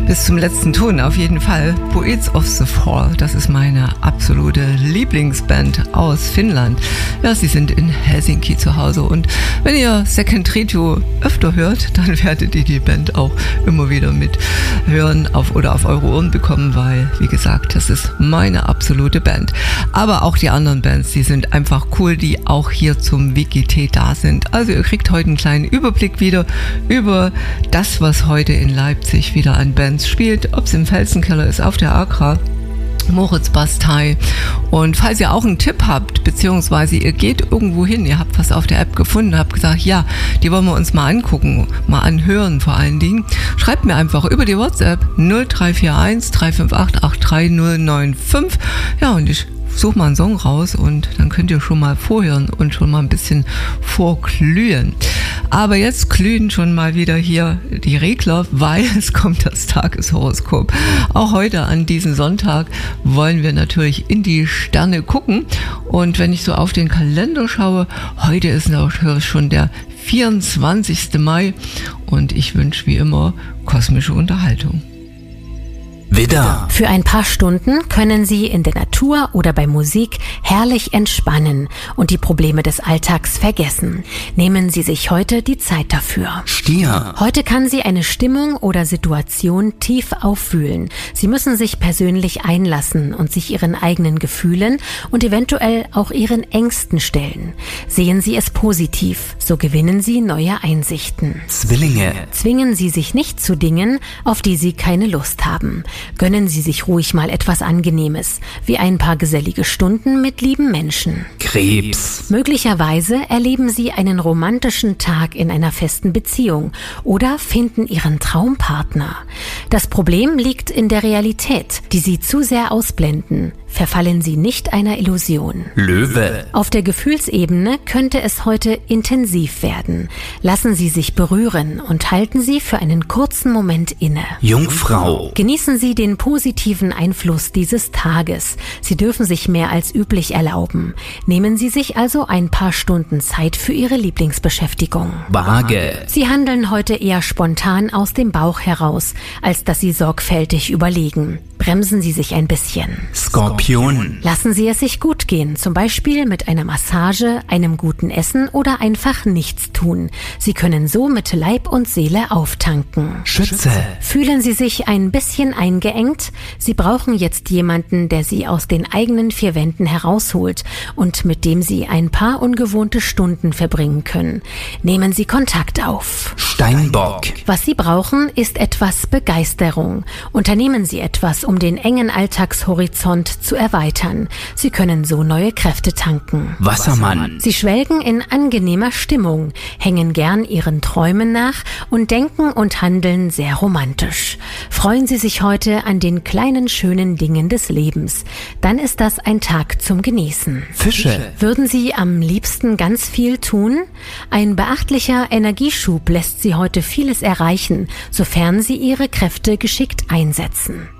bis zum letzten Ton auf jeden Fall. Poets of the Fall, das ist meine absolute Lieblingsband aus Finnland. Ja, sie sind in Helsinki zu Hause und wenn ihr Second Trio öfter hört, dann werdet ihr die Band auch immer wieder mit hören auf eure Ohren bekommen, weil, wie gesagt, das ist meine absolute Band. Aber auch die anderen Bands, die sind einfach cool, die auch hier zum WGT da sind. Also ihr kriegt heute einen kleinen Überblick wieder über das, was heute in Leipzig wieder an Bands spielt, ob es im Felsenkeller ist, auf der Agra, Moritz-Bastei. Und falls ihr auch einen Tipp habt, beziehungsweise ihr geht irgendwo hin, ihr habt was auf der App gefunden, habt gesagt, ja, die wollen wir uns mal angucken, mal anhören vor allen Dingen, schreibt mir einfach über die WhatsApp 0341 358 83095. Ja, und ich suche mal einen Song raus und dann könnt ihr schon mal vorhören und schon mal ein bisschen vorglühen. Aber jetzt glühen schon mal wieder hier die Regler, weil es kommt das Tageshoroskop. Auch heute an diesem Sonntag wollen wir natürlich in die Sterne gucken. Und wenn ich so auf den Kalender schaue, heute ist schon der 24. Mai und ich wünsche wie immer kosmische Unterhaltung. Widder. Für ein paar Stunden können Sie in der Natur oder bei Musik herrlich entspannen und die Probleme des Alltags vergessen. Nehmen Sie sich heute die Zeit dafür. Stier. Heute kann Sie eine Stimmung oder Situation tief auffühlen. Sie müssen sich persönlich einlassen und sich Ihren eigenen Gefühlen und eventuell auch Ihren Ängsten stellen. Sehen Sie es positiv, so gewinnen Sie neue Einsichten. Zwillinge. Zwingen Sie sich nicht zu Dingen, auf die Sie keine Lust haben. Gönnen Sie sich ruhig mal etwas Angenehmes, wie ein paar gesellige Stunden mit lieben Menschen. Krebs. Möglicherweise erleben Sie einen romantischen Tag in einer festen Beziehung oder finden Ihren Traumpartner. Das Problem liegt in der Realität, die Sie zu sehr ausblenden. Verfallen Sie nicht einer Illusion. Löwe. Auf der Gefühlsebene könnte es heute intensiv werden. Lassen Sie sich berühren und halten Sie für einen kurzen Moment inne. Jungfrau. Genießen Sie den positiven Einfluss dieses Tages. Sie dürfen sich mehr als üblich erlauben. Nehmen Sie sich also ein paar Stunden Zeit für Ihre Lieblingsbeschäftigung. Waage. Sie handeln heute eher spontan aus dem Bauch heraus, als dass Sie sorgfältig überlegen. Bremsen Sie sich ein bisschen. Skorpion. Lassen Sie es sich gut gehen, zum Beispiel mit einer Massage, einem guten Essen oder einfach nichts tun. Sie können so mit Leib und Seele auftanken. Schütze. Fühlen Sie sich ein bisschen eingeengt? Sie brauchen jetzt jemanden, der Sie aus den eigenen vier Wänden herausholt und mit dem Sie ein paar ungewohnte Stunden verbringen können. Nehmen Sie Kontakt auf. Steinbock. Was Sie brauchen, ist etwas Begeisterung. Unternehmen Sie etwas, um den engen Alltagshorizont zu erweitern. Sie können so neue Kräfte tanken. Wassermann. Sie schwelgen in angenehmer Stimmung, hängen gern Ihren Träumen nach und denken und handeln sehr romantisch. Freuen Sie sich heute an den kleinen schönen Dingen des Lebens. Dann ist das ein Tag zum Genießen. Fische. Würden Sie am liebsten ganz viel tun? Ein beachtlicher Energieschub lässt Sie heute vieles erreichen, sofern Sie Ihre Kräfte geschickt einsetzen.